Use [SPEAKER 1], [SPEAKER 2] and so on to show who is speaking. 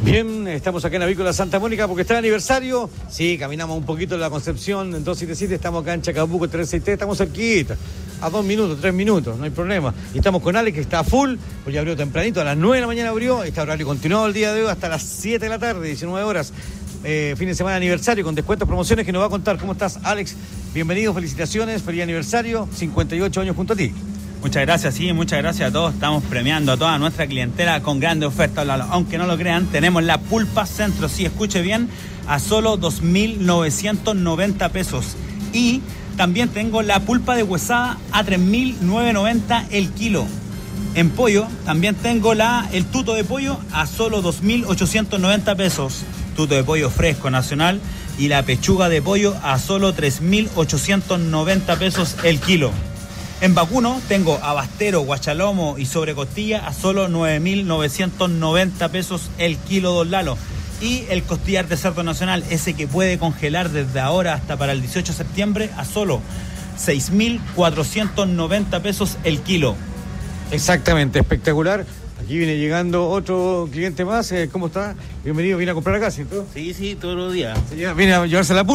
[SPEAKER 1] Bien, estamos acá en Avícola Santa Mónica porque está el aniversario. Sí, caminamos un poquito en la Concepción, en 277, estamos acá en Chacabuco 363, estamos cerquita, a 2 minutos, 3 minutos, no hay problema. Y estamos con Alex, que está a full, pues ya abrió tempranito, a las 9 de la mañana abrió, este horario continuado el día de hoy hasta las 7 de la tarde, 19 horas. Fin de semana de aniversario con descuentos, promociones que nos va a contar. ¿Cómo estás, Alex? Bienvenido, felicitaciones, feliz aniversario, 58 años junto a ti.
[SPEAKER 2] Muchas gracias, sí, muchas gracias a todos. Estamos premiando a toda nuestra clientela con grandes ofertas. Aunque no lo crean, tenemos la pulpa centro, sí, escuche bien, a solo 2.990 pesos. Y también tengo la pulpa de huesada a 3.990 el kilo. En pollo, también tengo el tuto de pollo a solo 2.890 pesos. Tuto de pollo fresco nacional. Y la pechuga de pollo a solo 3.890 pesos el kilo. En vacuno tengo abastero, guachalomo y sobrecostilla a solo 9.990 pesos el kilo, don Lalo. Y el costillar de cerdo nacional, ese que puede congelar desde ahora hasta para el 18 de septiembre, a solo 6.490 pesos el kilo.
[SPEAKER 1] Exactamente, espectacular. Aquí viene llegando otro cliente más. ¿Cómo está? Bienvenido, viene a comprar acá, ¿cierto?
[SPEAKER 2] Sí, todos los días.
[SPEAKER 1] Viene a llevarse la pulpa.